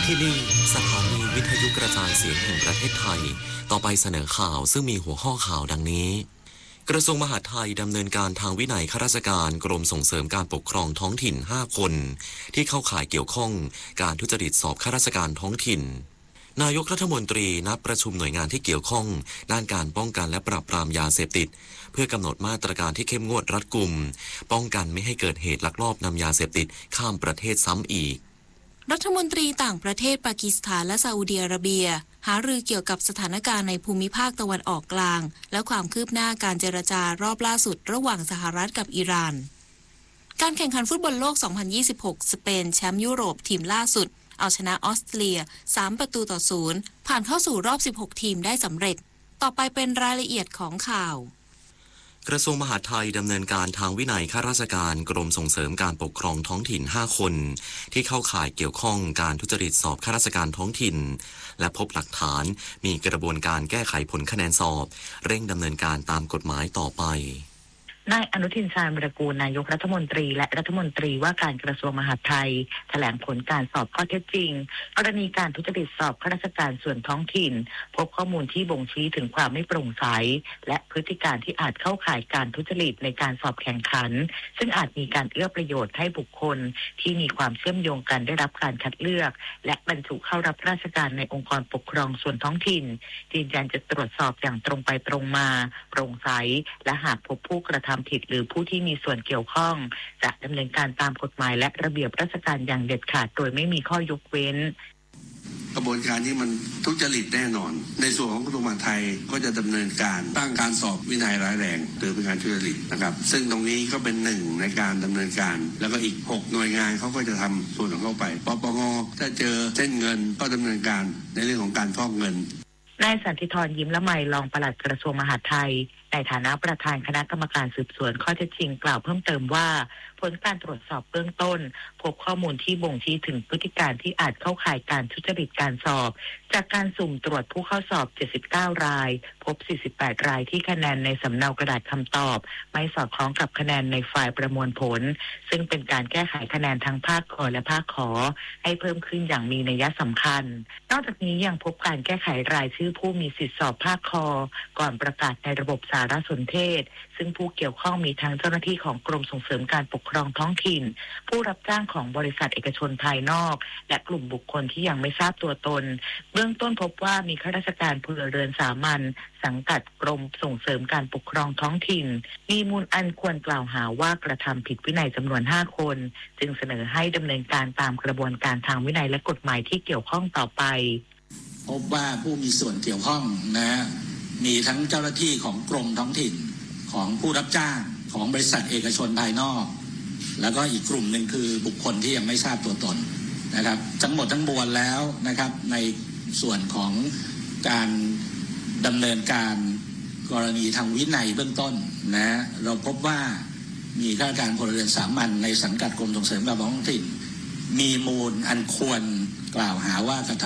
ที่นี่สถานีวิทยุกระจายเสียงแห่งประเทศไทยต่อไปเสนอข่าวซึ่งมีหัวข้อข่าวดังนี้กระทรวงมหาดไทยดำเนินการทางวินัยข้าราชการกรมส่งเสริมการปกครองท้องถิ่น5คนที่เข้าข่ายเกี่ยวข้องการทุจริตสอบข้าราชการท้องถิ่นนายกรัฐมนตรีนัดประชุมหน่วยงานที่เกี่ยวข้องด้านการป้องกันและปราบปรามยาเสพติดเพื่อกำหนดมาตรการที่เข้มงวดรัดกุมป้องกันไม่ให้เกิดเหตุลักลอบนำยาเสพติดข้ามประเทศซ้ำอีกรัฐมนตรีต่างประเทศปากีสถานและซาอุดิอาระเบียหารือเกี่ยวกับสถานการณ์ในภูมิภาคตะวันออกกลางและความคืบหน้าการเจรจารอบล่าสุดระหว่างสหรัฐกับอิหร่านการแข่งขันฟุตบอลโลก 2026 สเปนแชมป์ยุโรปทีมล่าสุดเอาชนะออสเตรเลีย 3-0 ผ่านเข้าสู่รอบ 16 ทีมได้สำเร็จต่อไปเป็นรายละเอียดของข่าวกระทรวงมหาดไทยดำเนินการทางวินัยข้าราชการกรมส่งเสริมการปกครองท้องถิ่น5คนที่เข้าข่ายเกี่ยวข้องการทุจริตสอบข้าราชการท้องถิ่นและพบหลักฐานมีกระบวนการแก้ไขผลคะแนนสอบเร่งดำเนินการตามกฎหมายต่อไปนายอนุทินชาญวิรากูลนายกรัฐมนตรีและรัฐมนตรีว่าการกระทรวงมหาดไทยแถลงผลการสอบข้อเท็จจริงกรณีการทุจริตสอบข้าราชการส่วนท้องถิ่นพบข้อมูลที่บ่งชี้ถึงความไม่โปร่งใสและพฤติการที่อาจเข้าข่ายการทุจริตในการสอบแข่งขันซึ่งอาจมีการเอื้อประโยชน์ให้บุคคลที่มีความเชื่อมโยงกันได้รับการคัดเลือกและบรรจุเข้ารับราชการในองค์กรปกครองส่วนท้องถิ่นยืนยันจะตรวจสอบอย่างตรงไปตรงมาโปร่งใสและหากพบผู้กระทำผิดหรือผู้ที่มีส่วนเกี่ยวข้องจะดำเนินการตามกฎหมายและระเบียบราชการอย่างเด็ดขาดโดยไม่มีข้อยกเว้นกระบวนการนี้มันทุจริตแน่นอนในส่วนของกระทรวงมหาดไทยก็จะดำเนินการตั้งการสอบวินัยร้ายแรงหรือเป็นการทุจริตนะครับซึ่งตรงนี้ก็เป็นหนึ่งในการดำเนินการแล้วก็อีก6หน่วยงานเขาก็จะทำส่วนของเขาไปปปงถ้าเจอเส้นเงินก็ดำเนินการในเรื่องของการฟอกเงินนายสันติธรยิ้มละไมรองปลัดกระทรวงมหาดไทยในฐานะประธานคณะกรรมการสืบสวนข้อเท็จจริงกล่าวเพิ่มเติมว่าผลการตรวจสอบเบื้องต้นพบข้อมูลที่บ่งชี้ถึงพฤติการที่อาจเข้าข่ายการทุจริตการสอบจากการสุ่มตรวจผู้เข้าสอบ79รายพบ48รายที่คะแนนในสำเนากระดาษคำตอบไม่สอดคล้องกับคะแนนในไฟล์ประมวลผลซึ่งเป็นการแก้ไขคะแนนทั้งภาคกและภาคขอให้เพิ่มขึ้นอย่างมีนัยสำคัญนอกจากนี้ยังพบการแก้ไขรายชื่อผู้มีสิทธิสอบภาคคก่อนประกาศในระบบสารสนเทศซึ่งผู้เกี่ยวข้องมีทั้งเจ้าหน้าที่ของกรมส่งเสริมการปกครองท้องถิ่นผู้รับจ้างของบริษัทเอกชนภายนอกและกลุ่มบุคคลที่ยังไม่ทราบตัวตนเบื้องต้นพบว่ามีข้าราชการพลเรือนสามัญสังกัดกรมส่งเสริมการปกครองท้องถิ่นมีมูลอันควรกล่าวหาว่ากระทำผิดวินัยจำนวน5คนจึงเสนอให้ดำเนินการตามกระบวนการทางวินัยและกฎหมายที่เกี่ยวข้องต่อไปพบว่าผู้มีส่วนเกี่ยวข้องนะมีทั้งเจ้าหน้าที่ของกรมท้องถิ่นของผู้รับจ้างของบริษัทเอกชนภายนอกแล้วก็อีกกลุ่มหนึ่งคือบุคคลที่ยังไม่ทราบตัวตนนะครับทั้งหมดทั้งมวลแล้วนะครับในส่วนของการดำเนินการกรณีทางวินัยเบื้องต้นนะเราพบว่ามีข้าราชการพลเรือนสามัญในสังกัดกรมส่งเสริมการปกครองท้องถิ่นมีมูลอันควรกล่าวหาว่ากระทำ